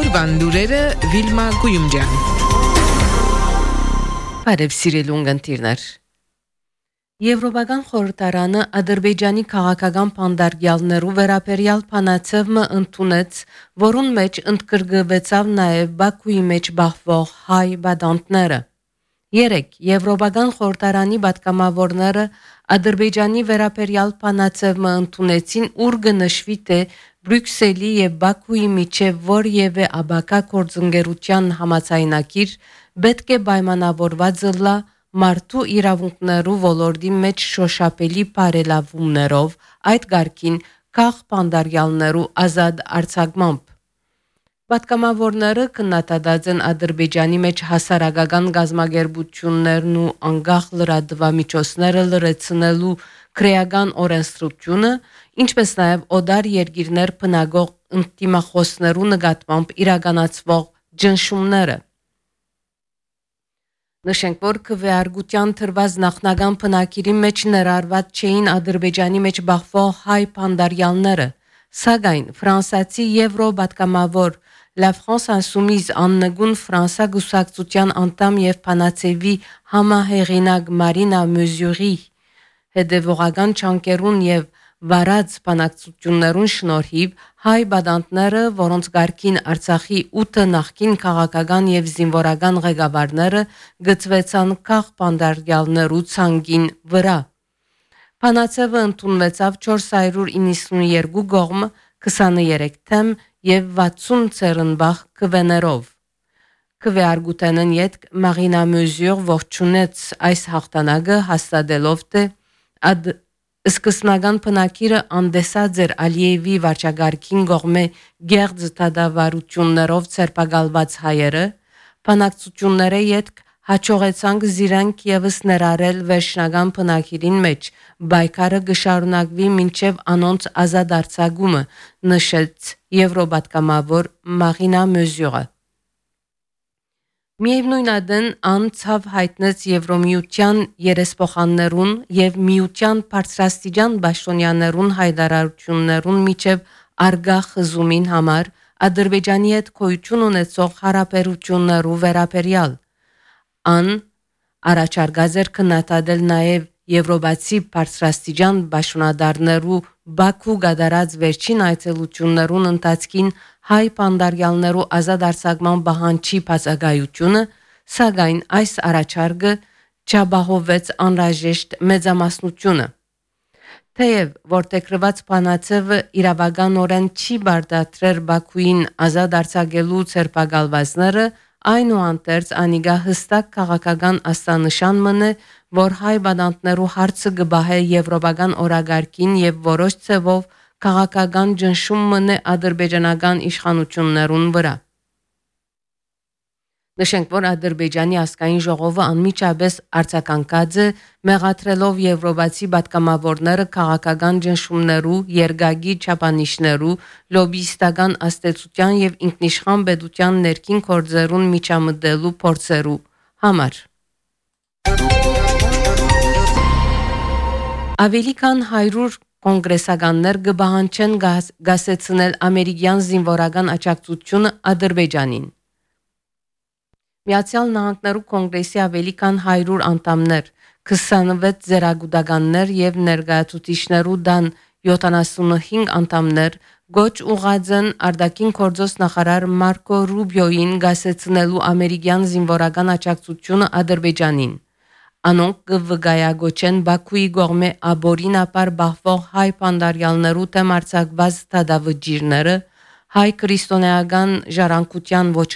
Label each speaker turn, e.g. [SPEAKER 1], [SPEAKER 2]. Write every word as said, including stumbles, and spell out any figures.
[SPEAKER 1] Օրվան լուրերը Վիլմա Գույումջյան։
[SPEAKER 2] Բարև սիրելի ունգընտիրներ։ Եվրոպական խորհրդարանը Ադրբեջանի քաղաքական պանդարգյալներու վերաբերյալ փանացևը ընդունեց, որուն մեջ ընդգրկվեցավ նաև Բաքուի մեջ բախվող հայ բադանտները։ Երեք Եվրոպական խորհրդարանի պատգամավորները Ադրբեջանի վերաբերյալ փանացևը ընդունեցին, ուր կնշվի թե Բրյուսելի եւ Բաքուի միջև որևէ աբակա գործընկերության համաձայնագիր պետք է պայմանավորված լա մարդու իրավունքներու ոլորտի մեջ շոշափելի բարելավումներով, այդ գարկին քաղ պանդարյալներու ազատ արձակմամբ։ Պատգամավորները կնատադած են Ադրբեջանի մեջ հասարակական գազագերբություններն ու անգախ լրատվամիջոցները լրացնելու քրեական օրենսդրությունը, ինչպես նաև օդար երկիրներ բնագող ինտիմախոսներու նկատմամբ իրականացվող ճնշումները։ Նշենք, որ քվեարկության թրված նախնական բնակիրի մեջ ներառված չէին Ադրբեջանի մեջ բախվող հայ պանդարյալները, սակայն ֆրանսացի եվրոպատգամավոր La France Insoumise աննգուն Ֆրանսա գուսակցության անդամ եւ Փանացեվի համահեղինակ Մարինա Մյուզյուրի հետևողական չանկերուն եւ վարած բանակցություններուն շնորհիվ հայ բադանտները, որոնց գարկին Արցախի ութ նախկին քաղաքական եւ զինվորական ղեկավարները գծվեցան քաղ պանդարգյալներու ցանգին վրա։ Փանացևը ընդունվեցավ չորս հարյուր իննսունյերկու կողմ, քսաներեք թեմ եւ վաթսուն ցերնբախ քվեներով։ Քվեարկութենն յետք Մարինա Մյուզյուր ողջունեց այս հաղթանակը, հաստատելով թե ադ սկսնական բնակիրը անդեսած էր Ալիևի վարչագարքին կողմե գերձ դադավարություններով ցերպակալված հայերը, բանակցությունները յետք հաջողեցանք զիրանք եւս ներառել վերջնական բնակիրին մեջ, բայկարը գշարունակվի մինչև անոնց ազատ արձակումը, նշեց եվրոպատգամավոր Մարինա Մյուզյուրը։ Միևնույն ադեն անցավ հայտնեց Եվրոմիության երեսփոխաններուն եւ միության բարձրաստիճան պաշտոնյաներուն հայտարարություններուն միջև արգա խզումին համար Ադրբեջանի հետ գոյություն ունեցող հարաբերություններու վերաբերյալ։ Ան առաջարկած էր քննադատել նաև եվրոպացի բարձրաստիճան պաշտոնադարներու Բաքու գդարած վերջին այցելություններուն ընթացքին հայ պանդարյալներու ազատ արձակման բանջի բացակայությունը, սակայն այս առաջարկը չապահովեց անհրաժեշտ մեծամասնությունը։ Թեև որտեղրված բանացևը իրավականորեն չի բարդացրել Բաքուին ազատ արձակելու ցերպակալվածները, այնուհանդերձ անիգա հստակ քաղաքական աստանշան մնե, որ հայ բադանտներու հարցը գբահե եվրոպական օրագարկին եւ որոշ ցևով քաղաքական ճնշում մնե ադրբեջանական իշխանություններուն վրա։ Նշենք, որ Ադրբեջանի ազգային ժողովը անմիջապես արձագանքած է, մեղադրելով եվրոպացի պատգամավորները քաղաքական ճնշումներու, երկակի չափանիշներու, լոբիստական աստեցության եւ ինքնիշխան պետության ներքին գործերուն միջամտելու փորձերու համար։ Ավելի քան հարյուր կոնգրեսականներ կբահանջեն գասեցնել ամերիկյան զինվորական աջակցությունը Ադրբեջանին։ Միացյալ Նահանգներու կոնգրեսի ավելի քան հարյուր անդամներ, քսանվեց ձեռագուտականներ եւ ներկայացուցիչներու դան յոթանասունհինգ անդամներ գոչ ուղղած են արտաքին գործոս նախարար Մարկո Ռուբիոին գասեցնելու ամերիկյան զինվորական աջակցությունը Ադրբեջանին։ Անոնք կվգայագոչեն Բաքուի կողմէ աբորինապար բախվող հայ պանդարյալներու դեմ արձակված դադավճիրները, հայ քրիստոնեական ժառանգության ոչ